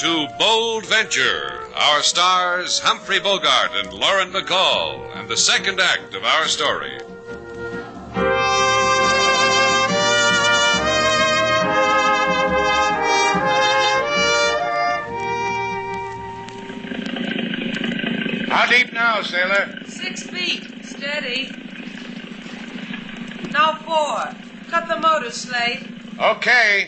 to Bold Venture. Our stars, Humphrey Bogart and Lauren Bacall, and the second act of our story. How deep now, sailor? 6 feet. Steady. Now 4. Cut the motor, Slate. Okay.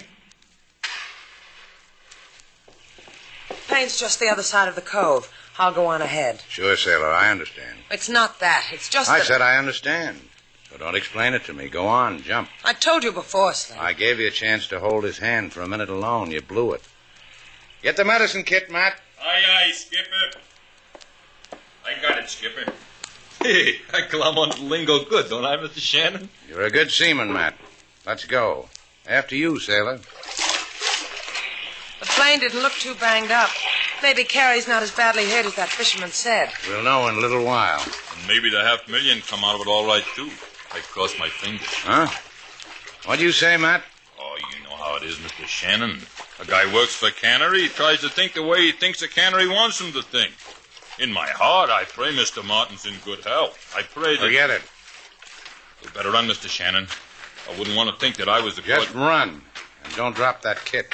Paint's just the other side of the cove. I'll go on ahead. Sure, sailor, I understand. It's not that. It's just I that... said I understand. So don't explain it to me. Go on, jump. I told you before, Slate. I gave you a chance to hold his hand for a minute alone. You blew it. Get the medicine kit, Matt. Aye, Skipper. I got it, Skipper. Hey, I glom on the lingo good, don't I, Mr. Shannon? You're a good seaman, Matt. Let's go. After you, sailor. The plane didn't look too banged up. Maybe Carrie's not as badly hurt as that fisherman said. We'll know in a little while. And maybe the $500,000 come out of it all right, too. I crossed my fingers. Huh? What'd you say, Matt? Oh, you know how it is, Mr. Shannon. A guy works for a cannery. He tries to think the way he thinks a cannery wants him to think. In my heart, I pray Mr. Martin's in good health. I pray that... Forget it. You better run, Mr. Shannon. I wouldn't want to think that I was the... Just run. And don't drop that kit.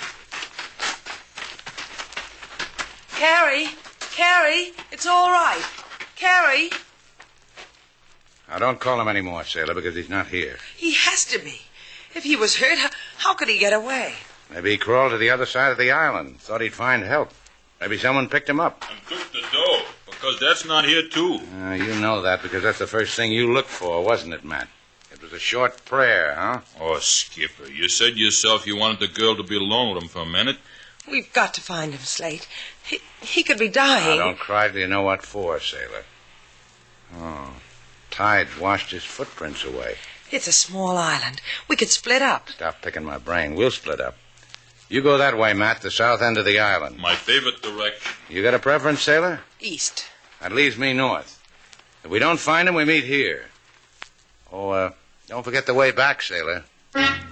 Carrie, it's all right. Carrie. Now, don't call him anymore, sailor, because he's not here. He has to be. If he was hurt, how could he get away? Maybe he crawled to the other side of the island. Thought he'd find help. Maybe someone picked him up. And took the dough, because that's not here, too. You know that because that's the first thing you looked for, wasn't it, Matt? It was a short prayer, huh? Oh, Skipper, you said yourself you wanted the girl to be alone with him for a minute. We've got to find him, Slate. He could be dying. Now, don't cry till you know what for, sailor. Oh, tide's washed his footprints away. It's a small island. We could split up. Stop picking my brain. We'll split up. You go that way, Matt, the south end of the island. My favorite direction. You got a preference, sailor? East. That leaves me north. If we don't find him, we meet here. Oh, don't forget the way back, sailor.